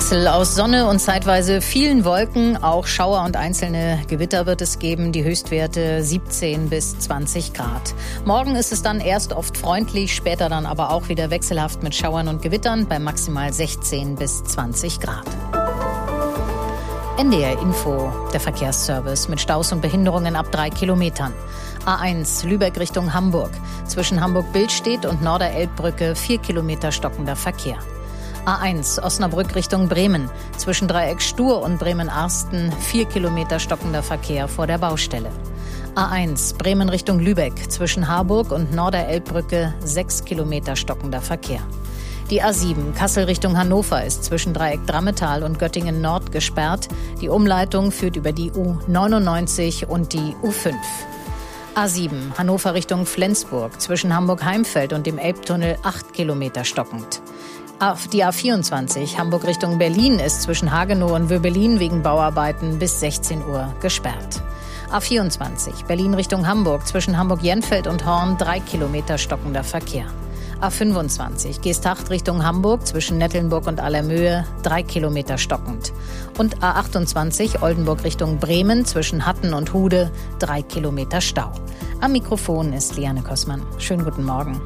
Wechsel aus Sonne und zeitweise vielen Wolken. Auch Schauer und einzelne Gewitter wird es geben. Die Höchstwerte 17 bis 20 Grad. Morgen ist es dann erst oft freundlich, später dann aber auch wieder wechselhaft mit Schauern und Gewittern bei maximal 16 bis 20 Grad. NDR Info, der Verkehrsservice mit Staus und Behinderungen ab 3 Kilometern. A1 Lübeck Richtung Hamburg. Zwischen Hamburg-Billstedt und Norderelbbrücke 4 Kilometer stockender Verkehr. A1 Osnabrück Richtung Bremen. Zwischen Dreieck Stur und Bremen-Arsten 4 Kilometer stockender Verkehr vor der Baustelle. A1 Bremen Richtung Lübeck. Zwischen Harburg und Norderelbbrücke 6 Kilometer stockender Verkehr. Die A7 Kassel Richtung Hannover ist zwischen Dreieck Drammetal und Göttingen Nord gesperrt. Die Umleitung führt über die U99 und die U5. A7 Hannover Richtung Flensburg. Zwischen Hamburg-Heimfeld und dem Elbtunnel 8 Kilometer stockend. Die A24 Hamburg Richtung Berlin ist zwischen Hagenow und Wöbelin wegen Bauarbeiten bis 16 Uhr gesperrt. A24 Berlin Richtung Hamburg zwischen Hamburg-Jenfeld und Horn 3 Kilometer stockender Verkehr. A25 Geesthacht Richtung Hamburg zwischen Nettelnburg und Allermöhe 3 Kilometer stockend. Und A28 Oldenburg Richtung Bremen zwischen Hatten und Hude 3 Kilometer Stau. Am Mikrofon ist Liane Kossmann. Schönen guten Morgen.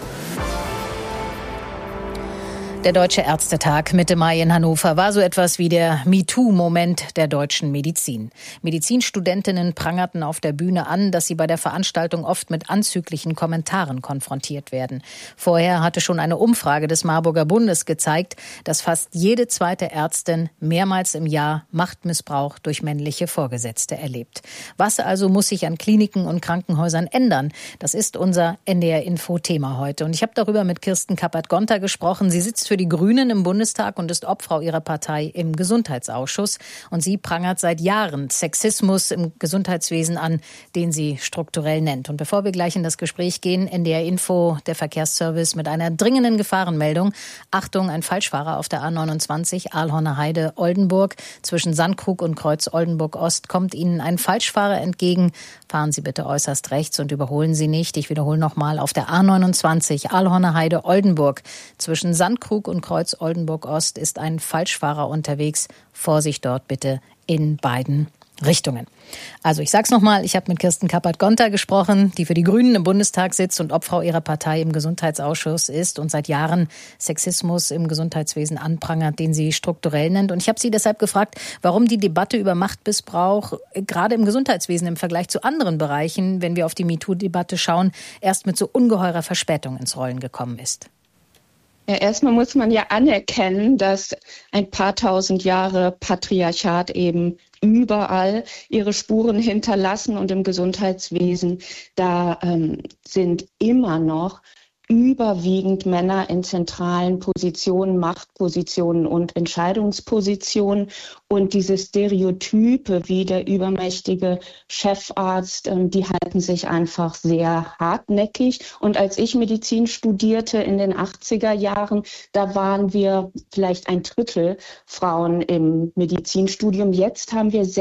Der Deutsche Ärztetag Mitte Mai in Hannover war so etwas wie der MeToo-Moment der deutschen Medizin. Medizinstudentinnen prangerten auf der Bühne an, dass sie bei der Veranstaltung oft mit anzüglichen Kommentaren konfrontiert werden. Vorher hatte schon eine Umfrage des Marburger Bundes gezeigt, dass fast jede zweite Ärztin mehrmals im Jahr Machtmissbrauch durch männliche Vorgesetzte erlebt. Was also muss sich an Kliniken und Krankenhäusern ändern? Das ist unser NDR-Info-Thema heute. Und ich habe darüber mit Kirsten Kappert-Gonter gesprochen. Sie sitzt für die Grünen im Bundestag und ist Obfrau ihrer Partei im Gesundheitsausschuss. Und sie prangert seit Jahren Sexismus im Gesundheitswesen an, den sie strukturell nennt. Und bevor wir gleich in das Gespräch gehen, NDR Info, der Verkehrsservice mit einer dringenden Gefahrenmeldung. Achtung, ein Falschfahrer auf der A29 Aalhorner Heide Oldenburg. Zwischen Sandkrug und Kreuz Oldenburg Ost kommt Ihnen ein Falschfahrer entgegen. Fahren Sie bitte äußerst rechts und überholen Sie nicht. Ich wiederhole nochmal, auf der A29 Aalhorner Heide Oldenburg. Zwischen Sandkrug und Kreuz Oldenburg Ost ist ein Falschfahrer unterwegs. Vorsicht dort bitte in beiden Richtungen. Also ich sag's nochmal, ich habe mit Kirsten Kappert-Gonter gesprochen, die für die Grünen im Bundestag sitzt und Obfrau ihrer Partei im Gesundheitsausschuss ist und seit Jahren Sexismus im Gesundheitswesen anprangert, den sie strukturell nennt. Und ich habe sie deshalb gefragt, warum die Debatte über Machtmissbrauch gerade im Gesundheitswesen im Vergleich zu anderen Bereichen, wenn wir auf die MeToo-Debatte schauen, erst mit so ungeheurer Verspätung ins Rollen gekommen ist. Ja, erstmal muss man ja anerkennen, dass ein paar tausend Jahre Patriarchat eben überall ihre Spuren hinterlassen und im Gesundheitswesen, da sind immer noch überwiegend Männer in zentralen Positionen, Machtpositionen und Entscheidungspositionen. Und diese Stereotype wie der übermächtige Chefarzt, die halten sich einfach sehr hartnäckig. Und als ich Medizin studierte in den 80er Jahren, da waren wir vielleicht 1/3 Frauen im Medizinstudium. Jetzt haben wir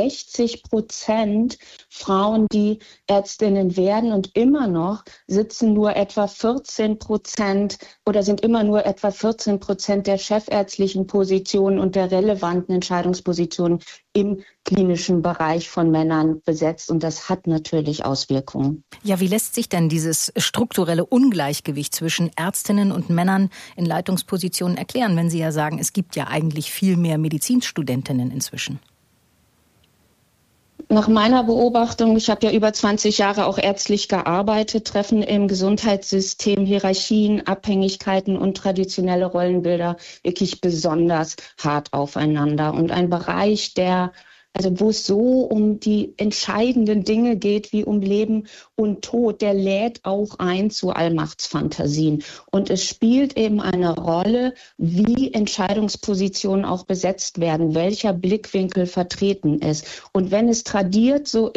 60% Frauen, die Ärztinnen werden, und immer noch sitzen nur etwa 14% oder sind immer nur etwa 14% der chefärztlichen Positionen und der relevanten Entscheidungspositionen im klinischen Bereich von Männern besetzt. Und das hat natürlich Auswirkungen. Ja, wie lässt sich denn dieses strukturelle Ungleichgewicht zwischen Ärztinnen und Männern in Leitungspositionen erklären, wenn Sie ja sagen, es gibt ja eigentlich viel mehr Medizinstudentinnen inzwischen? Nach meiner Beobachtung, ich habe ja über 20 Jahre auch ärztlich gearbeitet, treffen im Gesundheitssystem Hierarchien, Abhängigkeiten und traditionelle Rollenbilder wirklich besonders hart aufeinander. Und ein Bereich, wo es so um die entscheidenden Dinge geht, wie um Leben und Tod, der lädt auch ein zu Allmachtsfantasien. Und es spielt eben eine Rolle, wie Entscheidungspositionen auch besetzt werden, welcher Blickwinkel vertreten ist. Und wenn es tradiert so ist,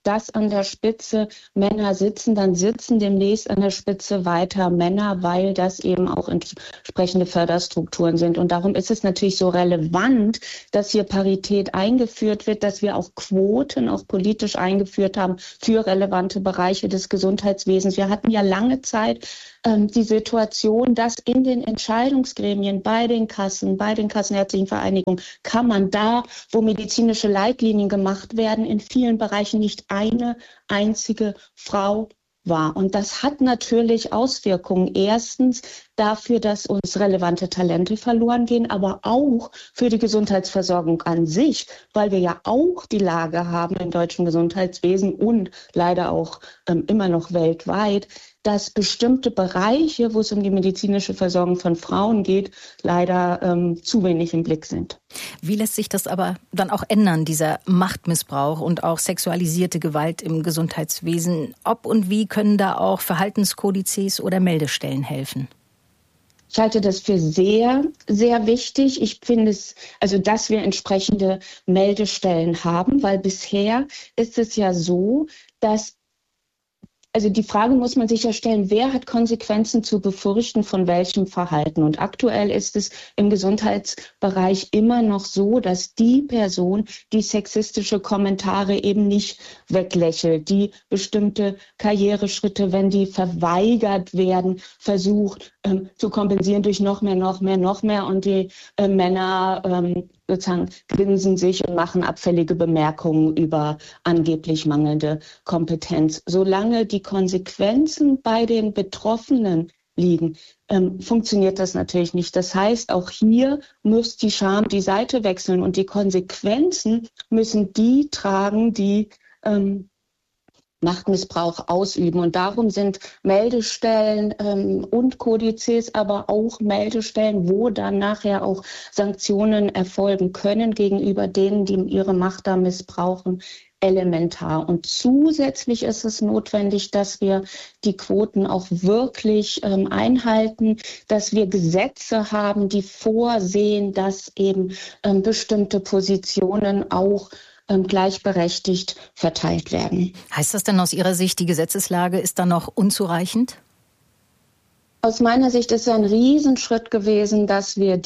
dass an der Spitze Männer sitzen, dann sitzen demnächst an der Spitze weiter Männer, weil das eben auch entsprechende Förderstrukturen sind. Und darum ist es natürlich so relevant, dass hier Parität eingeführt wird, dass wir auch Quoten, auch politisch eingeführt haben für relevante Bereiche des Gesundheitswesens. Wir hatten ja lange Zeit die Situation, dass in den Entscheidungsgremien bei den kassenärztlichen Vereinigungen kann man da, wo medizinische Leitlinien gemacht werden, in vielen Bereichen nicht eine einzige Frau war. Und das hat natürlich Auswirkungen. Erstens dafür, dass uns relevante Talente verloren gehen, aber auch für die Gesundheitsversorgung an sich, weil wir ja auch die Lage haben im deutschen Gesundheitswesen und leider auch immer noch weltweit, dass bestimmte Bereiche, wo es um die medizinische Versorgung von Frauen geht, leider zu wenig im Blick sind. Wie lässt sich das aber dann auch ändern, dieser Machtmissbrauch und auch sexualisierte Gewalt im Gesundheitswesen? Ob und wie können da auch Verhaltenskodizes oder Meldestellen helfen? Ich halte das für sehr, sehr wichtig. Ich finde es, also dass wir entsprechende Meldestellen haben, weil bisher ist es ja so, dass also die Frage muss man sich ja stellen, wer hat Konsequenzen zu befürchten von welchem Verhalten? Und aktuell ist es im Gesundheitsbereich immer noch so, dass die Person, die sexistische Kommentare eben nicht weglächelt, die bestimmte Karriereschritte, wenn die verweigert werden, versucht zu kompensieren durch noch mehr. Und die Männer sozusagen grinsen sich und machen abfällige Bemerkungen über angeblich mangelnde Kompetenz. Solange die Konsequenzen bei den Betroffenen liegen, funktioniert das natürlich nicht. Das heißt, auch hier muss die Scham die Seite wechseln und die Konsequenzen müssen die tragen, die Machtmissbrauch ausüben. Und darum sind Meldestellen und Kodizes, aber auch Meldestellen, wo dann nachher auch Sanktionen erfolgen können gegenüber denen, die ihre Macht da missbrauchen, elementar. Und zusätzlich ist es notwendig, dass wir die Quoten auch wirklich einhalten, dass wir Gesetze haben, die vorsehen, dass eben bestimmte Positionen auch gleichberechtigt verteilt werden. Heißt das denn aus Ihrer Sicht, die Gesetzeslage ist da noch unzureichend? Aus meiner Sicht ist es ein Riesenschritt gewesen, dass wir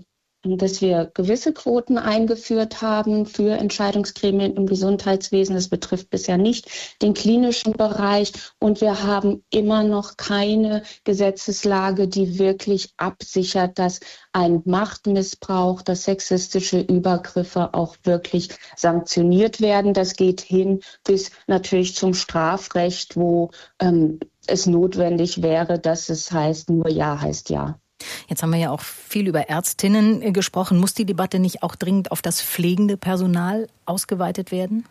gewisse Quoten eingeführt haben für Entscheidungsgremien im Gesundheitswesen. Das betrifft bisher nicht den klinischen Bereich. Und wir haben immer noch keine Gesetzeslage, die wirklich absichert, dass ein Machtmissbrauch, dass sexistische Übergriffe auch wirklich sanktioniert werden. Das geht hin bis natürlich zum Strafrecht, wo es notwendig wäre, dass es heißt, nur Ja heißt Ja. Jetzt haben wir ja auch viel über Ärztinnen gesprochen. Muss die Debatte nicht auch dringend auf das pflegende Personal ausgeweitet werden?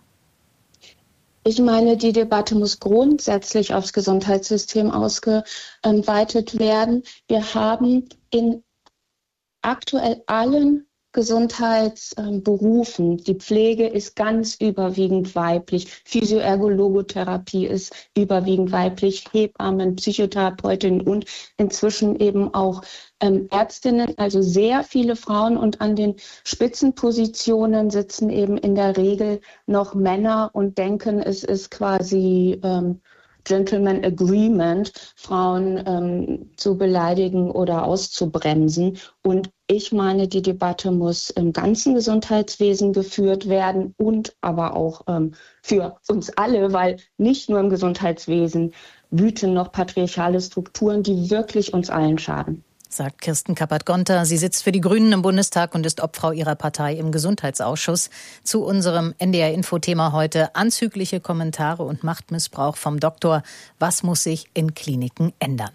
Ich meine, die Debatte muss grundsätzlich aufs Gesundheitssystem ausgeweitet werden. Wir haben in aktuell allen Gesundheitsberufen. Die Pflege ist ganz überwiegend weiblich. Physioergologotherapie ist überwiegend weiblich. Hebammen, Psychotherapeutinnen und inzwischen eben auch Ärztinnen, also sehr viele Frauen. Und an den Spitzenpositionen sitzen eben in der Regel noch Männer und denken, es ist quasi Gentleman Agreement, Frauen zu beleidigen oder auszubremsen. Und ich meine, die Debatte muss im ganzen Gesundheitswesen geführt werden und aber auch für uns alle, weil nicht nur im Gesundheitswesen wüten noch patriarchale Strukturen, die wirklich uns allen schaden. Sagt Kirsten Kappert-Gonter. Sie sitzt für die Grünen im Bundestag und ist Obfrau ihrer Partei im Gesundheitsausschuss. Zu unserem NDR-Info-Thema heute: anzügliche Kommentare und Machtmissbrauch vom Doktor. Was muss sich in Kliniken ändern?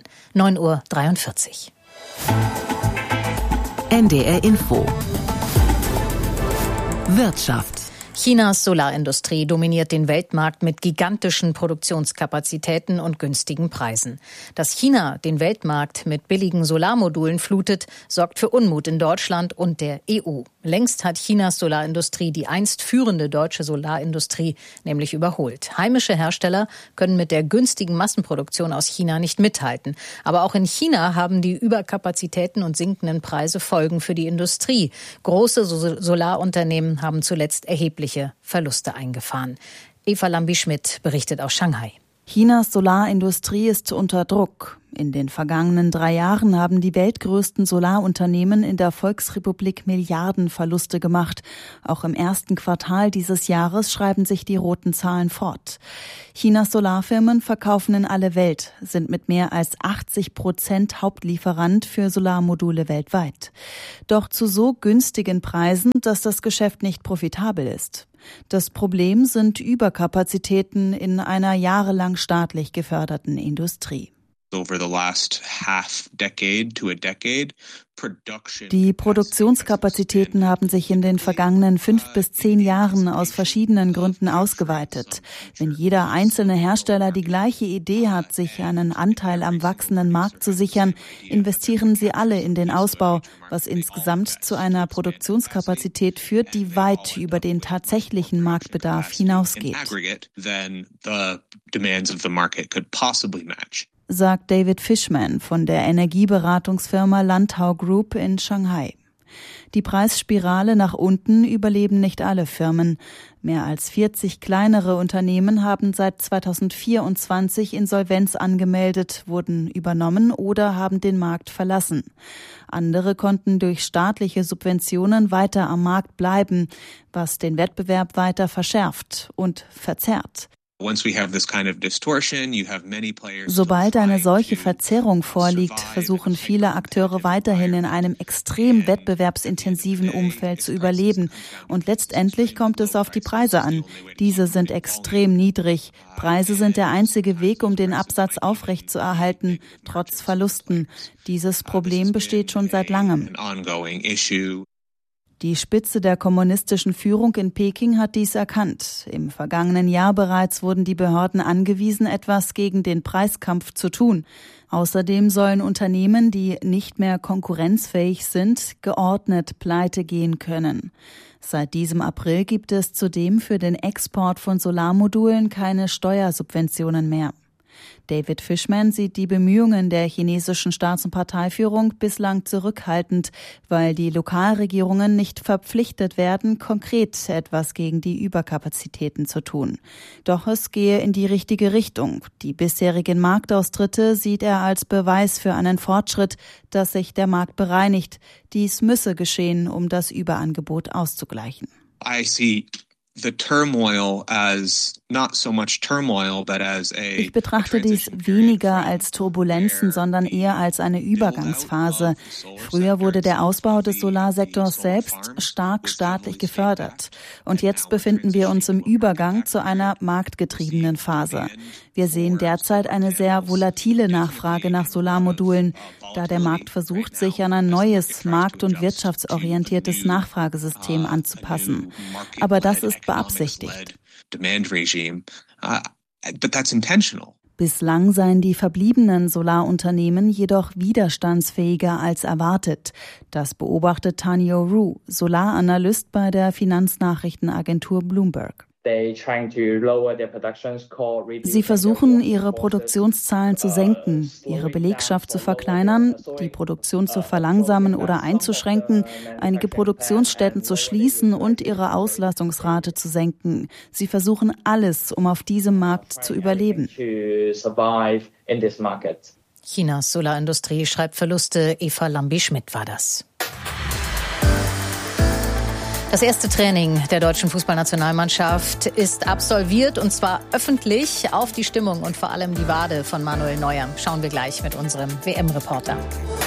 9:43 Uhr. NDR-Info. Wirtschaft. Chinas Solarindustrie dominiert den Weltmarkt mit gigantischen Produktionskapazitäten und günstigen Preisen. Dass China den Weltmarkt mit billigen Solarmodulen flutet, sorgt für Unmut in Deutschland und der EU. Längst hat Chinas Solarindustrie die einst führende deutsche Solarindustrie nämlich überholt. Heimische Hersteller können mit der günstigen Massenproduktion aus China nicht mithalten. Aber auch in China haben die Überkapazitäten und sinkenden Preise Folgen für die Industrie. Große Solarunternehmen haben zuletzt erhebliche Verluste eingefahren. Eva Lambi-Schmidt berichtet aus Shanghai. Chinas Solarindustrie ist unter Druck. In den vergangenen 3 Jahren haben die weltgrößten Solarunternehmen in der Volksrepublik Milliardenverluste gemacht. Auch im ersten Quartal dieses Jahres schreiben sich die roten Zahlen fort. Chinas Solarfirmen verkaufen in alle Welt, sind mit mehr als 80% Hauptlieferant für Solarmodule weltweit. Doch zu so günstigen Preisen, dass das Geschäft nicht profitabel ist. Das Problem sind Überkapazitäten in einer jahrelang staatlich geförderten Industrie. Die Produktionskapazitäten haben sich in den vergangenen 5 bis 10 Jahren aus verschiedenen Gründen ausgeweitet. Wenn jeder einzelne Hersteller die gleiche Idee hat, sich einen Anteil am wachsenden Markt zu sichern, investieren sie alle in den Ausbau, was insgesamt zu einer Produktionskapazität führt, die weit über den tatsächlichen Marktbedarf hinausgeht, sagt David Fishman von der Energieberatungsfirma Lantau Group in Shanghai. Die Preisspirale nach unten überleben nicht alle Firmen. Mehr als 40 kleinere Unternehmen haben seit 2024 Insolvenz angemeldet, wurden übernommen oder haben den Markt verlassen. Andere konnten durch staatliche Subventionen weiter am Markt bleiben, was den Wettbewerb weiter verschärft und verzerrt. Sobald eine solche Verzerrung vorliegt, versuchen viele Akteure weiterhin in einem extrem wettbewerbsintensiven Umfeld zu überleben. Und letztendlich kommt es auf die Preise an. Diese sind extrem niedrig. Preise sind der einzige Weg, um den Absatz aufrechtzuerhalten, trotz Verlusten. Dieses Problem besteht schon seit langem. Die Spitze der kommunistischen Führung in Peking hat dies erkannt. Im vergangenen Jahr bereits wurden die Behörden angewiesen, etwas gegen den Preiskampf zu tun. Außerdem sollen Unternehmen, die nicht mehr konkurrenzfähig sind, geordnet pleite gehen können. Seit diesem April gibt es zudem für den Export von Solarmodulen keine Steuersubventionen mehr. David Fishman sieht die Bemühungen der chinesischen Staats- und Parteiführung bislang zurückhaltend, weil die Lokalregierungen nicht verpflichtet werden, konkret etwas gegen die Überkapazitäten zu tun. Doch es gehe in die richtige Richtung. Die bisherigen Marktaustritte sieht er als Beweis für einen Fortschritt, dass sich der Markt bereinigt. Dies müsse geschehen, um das Überangebot auszugleichen. Ich betrachte dies weniger als Turbulenzen, sondern eher als eine Übergangsphase. Früher wurde der Ausbau des Solarsektors selbst stark staatlich gefördert. Und jetzt befinden wir uns im Übergang zu einer marktgetriebenen Phase. Wir sehen derzeit eine sehr volatile Nachfrage nach Solarmodulen, da der Markt versucht, sich an ein neues, markt- und wirtschaftsorientiertes Nachfragesystem anzupassen. Aber das ist beabsichtigt. Bislang seien die verbliebenen Solarunternehmen jedoch widerstandsfähiger als erwartet. Das beobachtet Tanyo Ru, Solaranalyst bei der Finanznachrichtenagentur Bloomberg. Sie versuchen, ihre Produktionszahlen zu senken, ihre Belegschaft zu verkleinern, die Produktion zu verlangsamen oder einzuschränken, einige Produktionsstätten zu schließen und ihre Auslastungsrate zu senken. Sie versuchen alles, um auf diesem Markt zu überleben. Chinas Solarindustrie schreibt Verluste. Eva Lambi-Schmidt war das. Das erste Training der deutschen Fußballnationalmannschaft ist absolviert, und zwar öffentlich. Auf die Stimmung und vor allem die Wade von Manuel Neuer schauen wir gleich mit unserem WM-Reporter.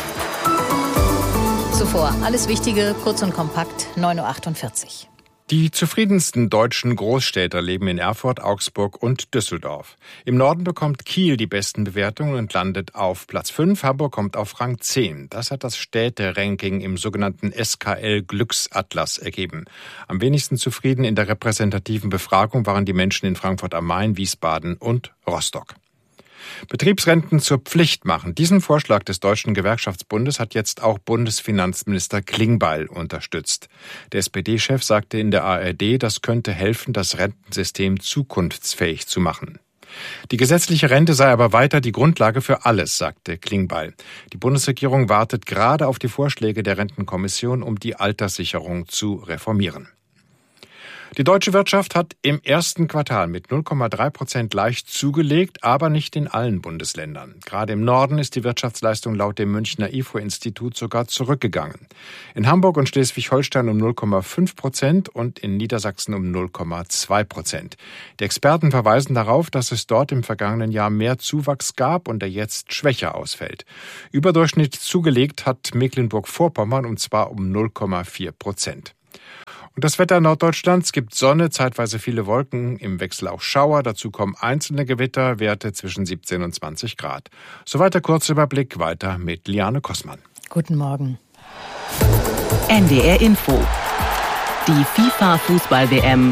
Zuvor alles Wichtige, kurz und kompakt, 9.48 Uhr. Die zufriedensten deutschen Großstädter leben in Erfurt, Augsburg und Düsseldorf. Im Norden bekommt Kiel die besten Bewertungen und landet auf Platz 5. Hamburg kommt auf Rang 10. Das hat das Städte-Ranking im sogenannten SKL-Glücksatlas ergeben. Am wenigsten zufrieden in der repräsentativen Befragung waren die Menschen in Frankfurt am Main, Wiesbaden und Rostock. Betriebsrenten zur Pflicht machen. Diesen Vorschlag des Deutschen Gewerkschaftsbundes hat jetzt auch Bundesfinanzminister Klingbeil unterstützt. Der SPD-Chef sagte in der ARD, das könnte helfen, das Rentensystem zukunftsfähig zu machen. Die gesetzliche Rente sei aber weiter die Grundlage für alles, sagte Klingbeil. Die Bundesregierung wartet gerade auf die Vorschläge der Rentenkommission, um die Alterssicherung zu reformieren. Die deutsche Wirtschaft hat im ersten Quartal mit 0,3% leicht zugelegt, aber nicht in allen Bundesländern. Gerade im Norden ist die Wirtschaftsleistung laut dem Münchner IFO-Institut sogar zurückgegangen. In Hamburg und Schleswig-Holstein um 0,5% und in Niedersachsen um 0,2%. Die Experten verweisen darauf, dass es dort im vergangenen Jahr mehr Zuwachs gab und er jetzt schwächer ausfällt. Überdurchschnittlich zugelegt hat Mecklenburg-Vorpommern und zwar um 0,4%. Und das Wetter Norddeutschlands gibt Sonne, zeitweise viele Wolken, im Wechsel auch Schauer. Dazu kommen einzelne Gewitter, Werte zwischen 17 und 20 Grad. Soweit der Kurzüberblick, weiter mit Liane Kossmann. Guten Morgen. NDR Info. Die FIFA-Fußball-WM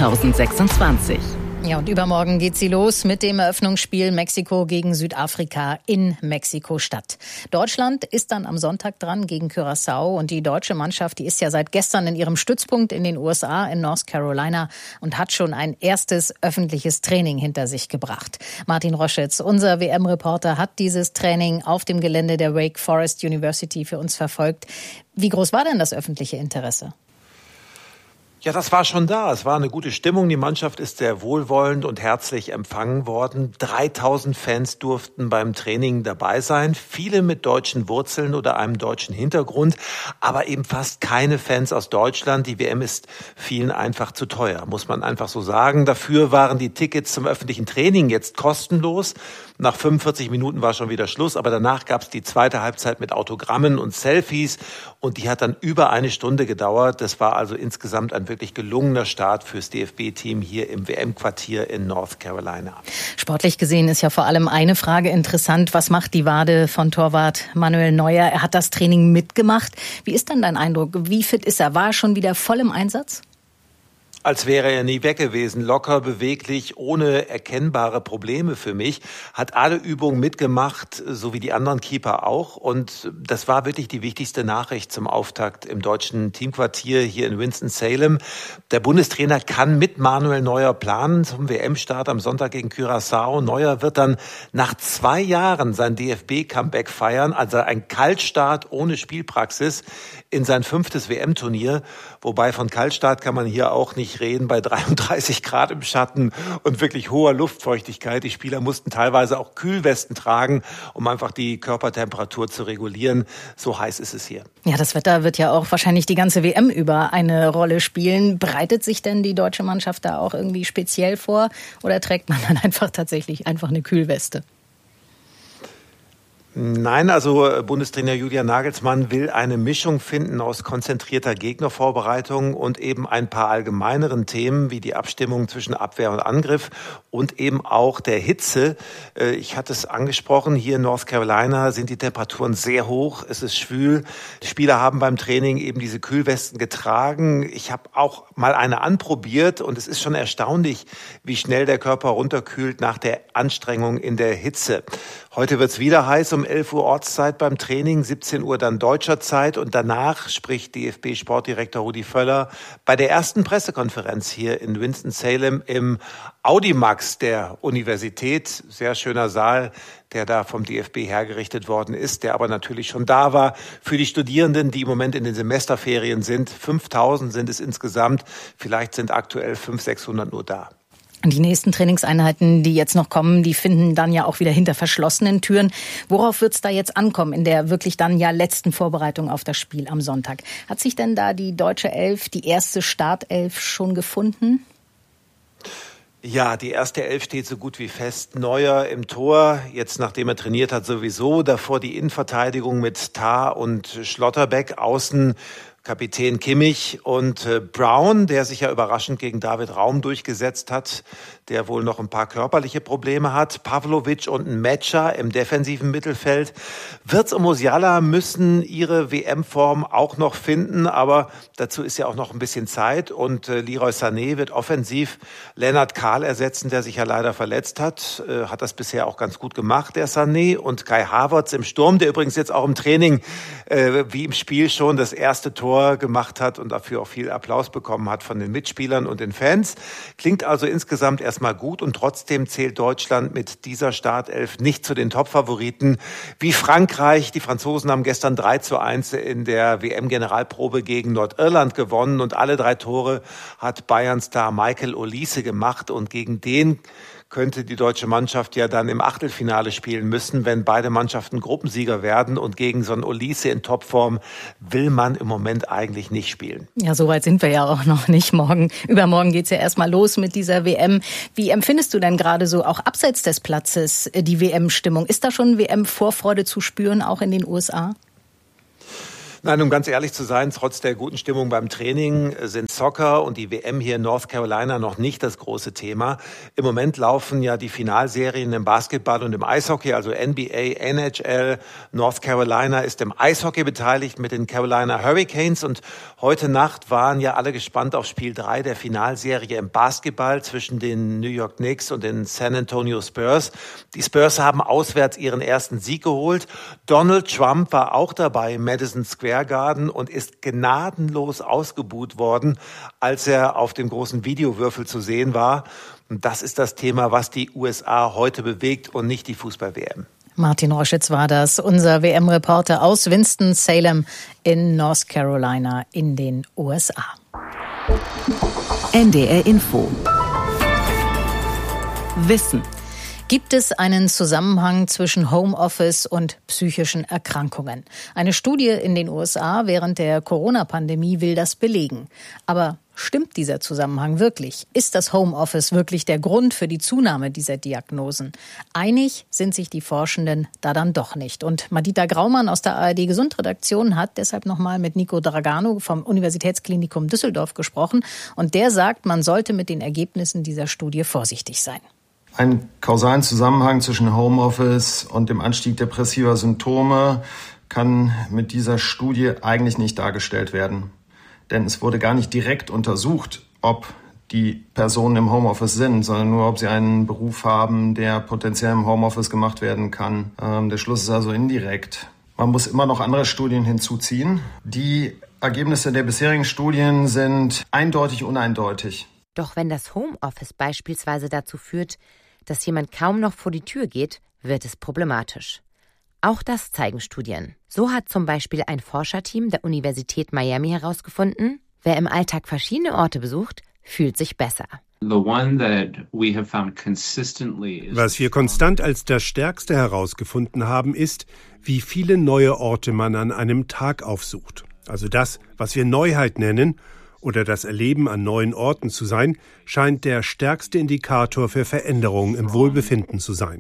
2026. Ja, und übermorgen geht sie los mit dem Eröffnungsspiel Mexiko gegen Südafrika in Mexiko-Stadt. Deutschland ist dann am Sonntag dran gegen Curaçao und die deutsche Mannschaft, die ist ja seit gestern in ihrem Stützpunkt in den USA in North Carolina und hat schon ein erstes öffentliches Training hinter sich gebracht. Martin Roschitz, unser WM-Reporter, hat dieses Training auf dem Gelände der Wake Forest University für uns verfolgt. Wie groß war denn das öffentliche Interesse? Ja, das war schon da. Es war eine gute Stimmung. Die Mannschaft ist sehr wohlwollend und herzlich empfangen worden. 3000 Fans durften beim Training dabei sein. Viele mit deutschen Wurzeln oder einem deutschen Hintergrund, aber eben fast keine Fans aus Deutschland. Die WM ist vielen einfach zu teuer, muss man einfach so sagen. Dafür waren die Tickets zum öffentlichen Training jetzt kostenlos. Nach 45 Minuten war schon wieder Schluss, aber danach gab es die zweite Halbzeit mit Autogrammen und Selfies und die hat dann über eine Stunde gedauert. Das war also insgesamt ein wirklich gelungener Start fürs DFB-Team hier im WM-Quartier in North Carolina. Sportlich gesehen ist ja vor allem eine Frage interessant. Was macht die Wade von Torwart Manuel Neuer? Er hat das Training mitgemacht. Wie ist denn dein Eindruck? Wie fit ist er? War er schon wieder voll im Einsatz? Als wäre er nie weg gewesen, locker, beweglich, ohne erkennbare Probleme für mich, hat alle Übungen mitgemacht, so wie die anderen Keeper auch. Und das war wirklich die wichtigste Nachricht zum Auftakt im deutschen Teamquartier hier in Winston-Salem. Der Bundestrainer kann mit Manuel Neuer planen zum WM-Start am Sonntag gegen Curaçao. Neuer wird dann nach 2 Jahren sein DFB-Comeback feiern, also ein Kaltstart ohne Spielpraxis in sein 5. WM-Turnier. Wobei von Kaltstart kann man hier auch nicht reden, bei 33 Grad im Schatten und wirklich hoher Luftfeuchtigkeit. Die Spieler mussten teilweise auch Kühlwesten tragen, um einfach die Körpertemperatur zu regulieren. So heiß ist es hier. Ja, das Wetter wird ja auch wahrscheinlich die ganze WM über eine Rolle spielen. Bereitet sich denn die deutsche Mannschaft da auch irgendwie speziell vor oder trägt man dann tatsächlich eine Kühlweste? Nein, also Bundestrainer Julian Nagelsmann will eine Mischung finden aus konzentrierter Gegnervorbereitung und eben ein paar allgemeineren Themen wie die Abstimmung zwischen Abwehr und Angriff und eben auch der Hitze. Ich hatte es angesprochen, hier in North Carolina sind die Temperaturen sehr hoch, es ist schwül. Die Spieler haben beim Training eben diese Kühlwesten getragen. Ich habe auch mal eine anprobiert und es ist schon erstaunlich, wie schnell der Körper runterkühlt nach der Anstrengung in der Hitze. Heute wird es wieder heiß, um 11 Uhr Ortszeit beim Training, 17 Uhr dann deutscher Zeit und danach spricht DFB-Sportdirektor Rudi Völler bei der ersten Pressekonferenz hier in Winston-Salem im Audimax der Universität. Sehr schöner Saal, der da vom DFB hergerichtet worden ist, der aber natürlich schon da war für die Studierenden, die im Moment in den Semesterferien sind. 5000 sind es insgesamt, vielleicht sind aktuell 500-600 nur da. Die nächsten Trainingseinheiten, die jetzt noch kommen, die finden dann ja auch wieder hinter verschlossenen Türen. Worauf wird es da jetzt ankommen in der wirklich dann ja letzten Vorbereitung auf das Spiel am Sonntag? Hat sich denn da die deutsche Elf, die erste Startelf schon gefunden? Ja, die erste Elf steht so gut wie fest. Neuer im Tor, jetzt nachdem er trainiert hat sowieso. Davor die Innenverteidigung mit Tah und Schlotterbeck, außen Kapitän Kimmich und Brown, der sich ja überraschend gegen David Raum durchgesetzt hat, der wohl noch ein paar körperliche Probleme hat. Pavlovic und ein Metscher im defensiven Mittelfeld. Wirtz und Musiala müssen ihre WM-Form auch noch finden, aber dazu ist ja auch noch ein bisschen Zeit. Und Leroy Sané wird offensiv Lennart Kahl ersetzen, der sich ja leider verletzt hat. Hat das bisher auch ganz gut gemacht, der Sané. Und Kai Havertz im Sturm, der übrigens jetzt auch im Training wie im Spiel schon das erste Tor Tor gemacht hat und dafür auch viel Applaus bekommen hat von den Mitspielern und den Fans. Klingt also insgesamt erstmal gut und trotzdem zählt Deutschland mit dieser Startelf nicht zu den Top-Favoriten wie Frankreich. Die Franzosen haben gestern 3:1 in der WM-Generalprobe gegen Nordirland gewonnen und alle 3 Tore hat Bayern-Star Michael Olise gemacht und gegen den könnte die deutsche Mannschaft ja dann im Achtelfinale spielen müssen, wenn beide Mannschaften Gruppensieger werden. Und gegen so einen Olise in Topform will man im Moment eigentlich nicht spielen. Ja, so weit sind wir ja auch noch nicht. Übermorgen geht's ja erstmal los mit dieser WM. Wie empfindest du denn gerade so auch abseits des Platzes die WM-Stimmung? Ist da schon WM-Vorfreude zu spüren, auch in den USA? Nein, um ganz ehrlich zu sein, trotz der guten Stimmung beim Training sind Soccer und die WM hier in North Carolina noch nicht das große Thema. Im Moment laufen ja die Finalserien im Basketball und im Eishockey, also NBA, NHL. North Carolina ist im Eishockey beteiligt mit den Carolina Hurricanes und heute Nacht waren ja alle gespannt auf Spiel 3 der Finalserie im Basketball zwischen den New York Knicks und den San Antonio Spurs. Die Spurs haben auswärts ihren ersten Sieg geholt. Donald Trump war auch dabei im Madison Square Garden und ist gnadenlos ausgebuht worden, als er auf dem großen Videowürfel zu sehen war. Und das ist das Thema, was die USA heute bewegt und nicht die Fußball-WM. Martin Roschitz war das, unser WM-Reporter aus Winston-Salem in North Carolina in den USA. NDR Info. Wissen. Gibt es einen Zusammenhang zwischen Homeoffice und psychischen Erkrankungen? Eine Studie in den USA während der Corona-Pandemie will das belegen. Aber stimmt dieser Zusammenhang wirklich? Ist das Homeoffice wirklich der Grund für die Zunahme dieser Diagnosen? Einig sind sich die Forschenden da dann doch nicht. Und Madita Graumann aus der ARD Gesundredaktion hat deshalb nochmal mit Nico Dragano vom Universitätsklinikum Düsseldorf gesprochen. Und der sagt, man sollte mit den Ergebnissen dieser Studie vorsichtig sein. Einen kausalen Zusammenhang zwischen Homeoffice und dem Anstieg depressiver Symptome kann mit dieser Studie eigentlich nicht dargestellt werden. Denn es wurde gar nicht direkt untersucht, ob die Personen im Homeoffice sind, sondern nur, ob sie einen Beruf haben, der potenziell im Homeoffice gemacht werden kann. Der Schluss ist also indirekt. Man muss immer noch andere Studien hinzuziehen. Die Ergebnisse der bisherigen Studien sind eindeutig uneindeutig. Doch wenn das Homeoffice beispielsweise dazu führt, dass jemand kaum noch vor die Tür geht, wird es problematisch. Auch das zeigen Studien. So hat zum Beispiel ein Forscherteam der Universität Miami herausgefunden, wer im Alltag verschiedene Orte besucht, fühlt sich besser. Was wir konstant als das Stärkste herausgefunden haben, ist, wie viele neue Orte man an einem Tag aufsucht. Also das, was wir Neuheit nennen, oder das Erleben an neuen Orten zu sein, scheint der stärkste Indikator für Veränderungen im Wohlbefinden zu sein.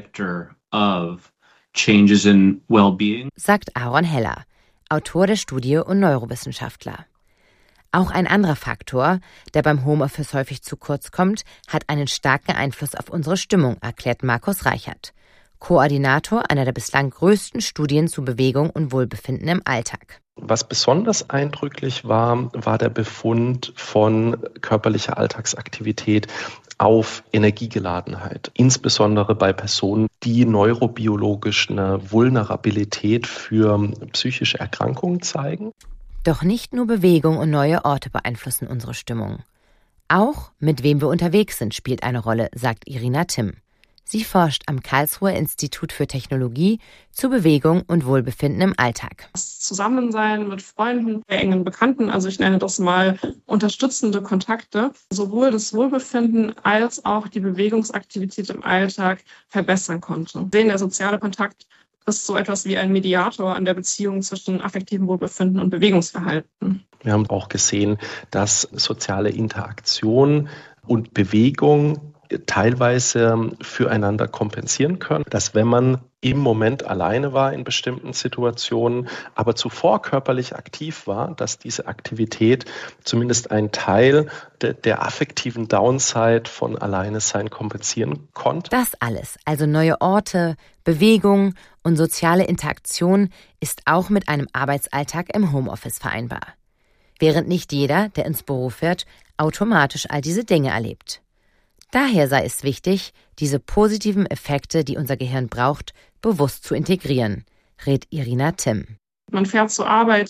Sagt Aaron Heller, Autor der Studie und Neurowissenschaftler. Auch ein anderer Faktor, der beim Homeoffice häufig zu kurz kommt, hat einen starken Einfluss auf unsere Stimmung, erklärt Markus Reichert, Koordinator einer der bislang größten Studien zu Bewegung und Wohlbefinden im Alltag. Was besonders eindrücklich war, war der Befund von körperlicher Alltagsaktivität auf Energiegeladenheit. Insbesondere bei Personen, die neurobiologisch eine Vulnerabilität für psychische Erkrankungen zeigen. Doch nicht nur Bewegung und neue Orte beeinflussen unsere Stimmung. Auch mit wem wir unterwegs sind, spielt eine Rolle, sagt Irina Timm. Sie forscht am Karlsruher Institut für Technologie zu Bewegung und Wohlbefinden im Alltag. Das Zusammensein mit Freunden, engen Bekannten, also ich nenne das mal unterstützende Kontakte, sowohl das Wohlbefinden als auch die Bewegungsaktivität im Alltag verbessern konnte. Der soziale Kontakt ist so etwas wie ein Mediator an der Beziehung zwischen affektivem Wohlbefinden und Bewegungsverhalten. Wir haben auch gesehen, dass soziale Interaktion und Bewegung teilweise füreinander kompensieren können, dass wenn man im Moment alleine war in bestimmten Situationen, aber zuvor körperlich aktiv war, dass diese Aktivität zumindest einen Teil der affektiven Downside von Alleine-Sein kompensieren konnte. Das alles, also neue Orte, Bewegung und soziale Interaktion, ist auch mit einem Arbeitsalltag im Homeoffice vereinbar. Während nicht jeder, der ins Büro fährt, automatisch all diese Dinge erlebt. Daher sei es wichtig, diese positiven Effekte, die unser Gehirn braucht, bewusst zu integrieren, rät Irina Timm. Man fährt zur Arbeit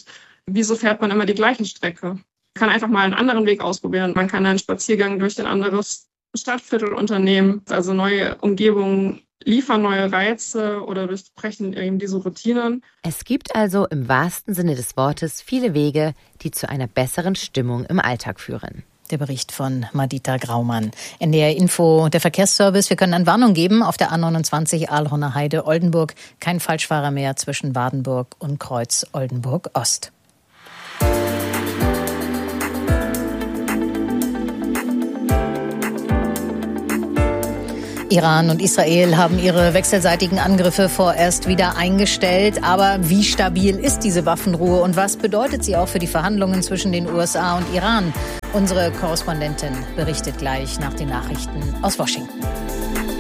Wieso fährt man immer die gleiche Strecke? Man kann einfach mal einen anderen Weg ausprobieren. Man kann einen Spaziergang durch ein anderes Stadtviertel unternehmen. Also neue Umgebungen liefern neue Reize oder durchbrechen eben diese Routinen. Es gibt also im wahrsten Sinne des Wortes viele Wege, die zu einer besseren Stimmung im Alltag führen. Der Bericht von Madita Graumann. NDR Info, der Verkehrsservice. Wir können eine Warnung geben auf der A29 Aalhorner Heide Oldenburg. Kein Falschfahrer mehr zwischen Wadenburg und Kreuz Oldenburg Ost. Iran und Israel haben ihre wechselseitigen Angriffe vorerst wieder eingestellt. Aber wie stabil ist diese Waffenruhe und was bedeutet sie auch für die Verhandlungen zwischen den USA und Iran? Unsere Korrespondentin berichtet gleich nach den Nachrichten aus Washington.